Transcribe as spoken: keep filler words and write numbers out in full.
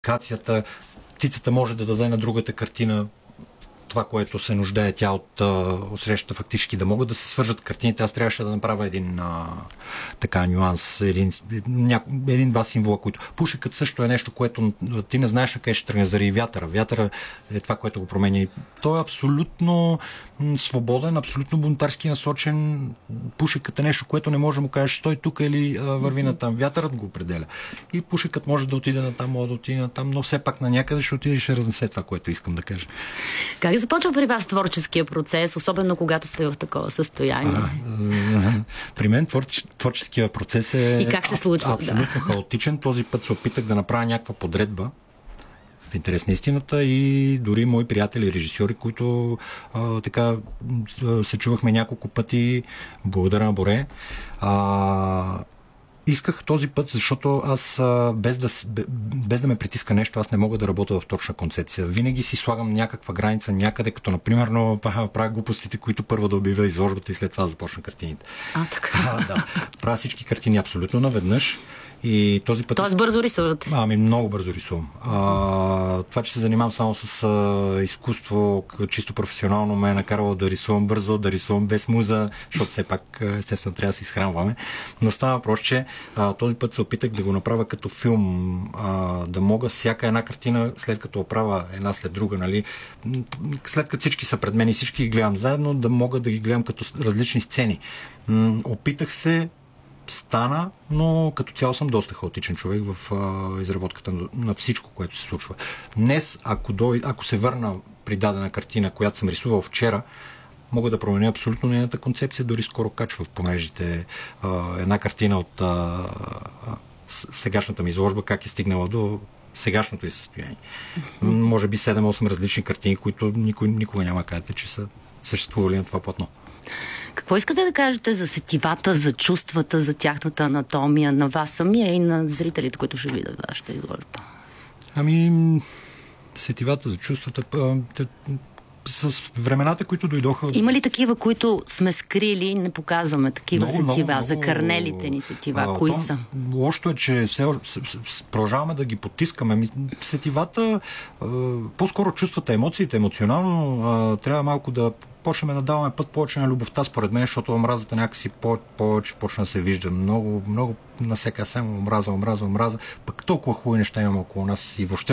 комуникацията. Птицата може да даде на другата картина това, което се нуждае тя от, от срещата фактически, да могат да се свържат картините. Аз трябваше да направя един а, така нюанс, един, няко, един-два символа, които... Пушекът също е нещо, което ти не знаеш на къде ще тръгне, заради вятъра. Вятъра е това, което го променя. Той е абсолютно свободен, абсолютно бунтарски насочен. Пушекът е нещо, което не може да му кажеш стой тук или а, върви на там. Вятърът го определя. И пушекът може да отиде на там, може да отиде на там, но все пак на някъде ще отиде и ще разнесе това, което искам да кажа. Как започва при вас творческия процес, особено когато сте в такова състояние? А, при мен творче, творческия процес е и как се случва, абсолютно да. хаотичен. Този път се опитах да направя някаква подредба в интерес на истината и дори мои приятели, режисьори, които а, така се чувахме няколко пъти, благодаря на Боре. А, Исках този път, защото аз без да, без да ме притиска нещо, аз не мога да работя в точна концепция. Винаги си слагам някаква граница някъде, като например правя глупостите, които първо да обявя изложбата и след това започна картините. А, така. А, да. Правя всички картини абсолютно наведнъж. И този път... Тоест бързо рисувате? Ами много бързо рисувам. А, това, че се занимавам само с а, изкуство, чисто професионално, ме е накарало да рисувам бързо, да рисувам без муза, защото все пак естествено трябва да се изхранваме. Но става въпрос, че а, този път се опитах да го направя като филм, а, да мога всяка една картина, след като оправя една след друга, нали, след като всички са пред мен и всички ги гледам заедно, да мога да ги гледам като различни сцени. М- опитах се, стана, но като цяло съм доста хаотичен човек в а, изработката на, на всичко, което се случва. Днес, ако, дой, ако се върна при дадена картина, която съм рисувал вчера, мога да променя абсолютно нейната концепция, дори скоро качва в помежите а, една картина от а, а, сегашната ми изложба, как е стигнала до сегашното ѝ състояние. Mm-hmm. Може би седем-осем различни картини, които никой, никога няма кажете, че са съществували на това платно. Какво искате да кажете за сетивата, за чувствата, за тяхната анатомия на вас самия и на зрителите, които ще видят вашата изложба? Ами, сетивата за чувствата... С времената, които дойдоха... Има ли такива, които сме скрили, не показваме такива много, сетива, много, за кърнелите ни сетива? А, кои са? Лошото е, че все, продължаваме да ги потискаме. Сетивата, по-скоро чувствата, емоциите, емоционално, трябва малко да почнем да даваме път повече на любовта, според мен, защото омразата някакси повече почна да се вижда. Много, много насека само омраза, омраза, омраза. Пък толкова хубави неща имаме около нас и въобще